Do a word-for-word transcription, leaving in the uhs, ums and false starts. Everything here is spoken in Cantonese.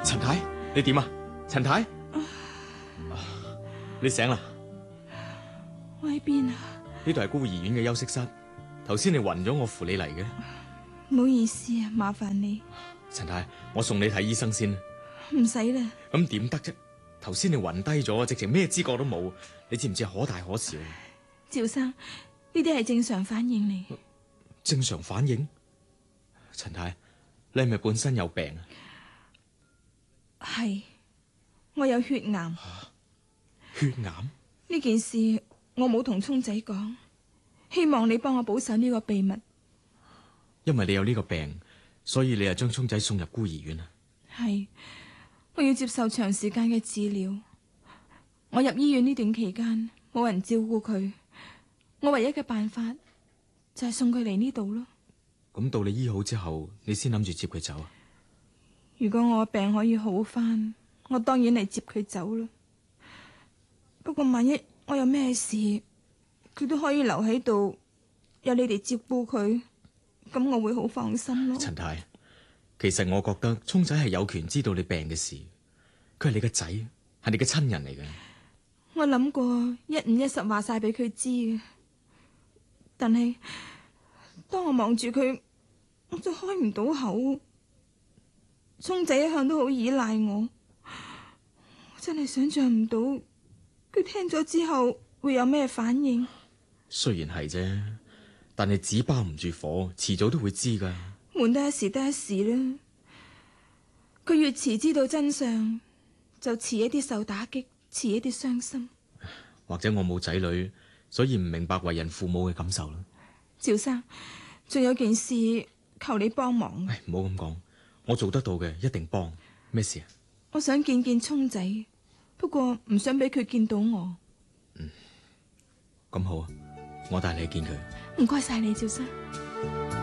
陳太，你點啊？陳太，啊、你醒啦？ 我喺邊啊？ 呢度係孤兒院嘅休息室。頭先你暈咗，我扶你嚟嘅。 唔好意思啊，麻煩你。 陳太，我送你睇醫生先。 唔使啦。 咁點得啫？頭先你暈低咗，直情咩知覺都冇。你知唔知可大可小？ 趙生，呢啲係正常反應嚟。 正常反應？陳太，你係咪本身有病啊？ 係，我有血癌。 啊、血癌？ 呢件事我冇同聰仔講，希望你幫我保守呢個秘密。 因為你有呢個病，所以你就將聰仔送入孤兒院啊？ 係，我要接受長時間嘅治療。我入醫院呢段期間冇人照顧佢，我唯一嘅辦法就係送佢嚟呢度咯。 咁到你醫好之後，你先諗住接佢走啊？ 如果我病可以好返，我當然嚟接佢走啦。不過萬一我有咩事，佢都可以留喺度，有你哋照顧佢，咁我會好放心咯。 陳太，其實我覺得聰仔係有權知道你病嘅事，佢係你嘅仔，係你嘅親人嚟嘅。 我諗過一五一十話晒俾佢知嘅，但係當我望住佢，我就開唔到口。聰仔一向都好依賴我，我真係想象唔到佢聽咗之後會有咩反應。 雖然係啫，但係紙包唔住火，遲早都會知噶。 悶得一時得一時啦。佢越遲知道真相，就遲一啲受打擊，遲一啲傷心。 或者我冇仔女，所以唔明白為人父母嘅感受啦。 趙生，仲有件事求你幫忙。 唉，唔好咁講，我做得到嘅，一定幫。咩事啊？ 我想見見聰仔，不過唔想俾佢見到我。 嗯，咁好啊，我帶你去見佢。 唔該晒你，趙生。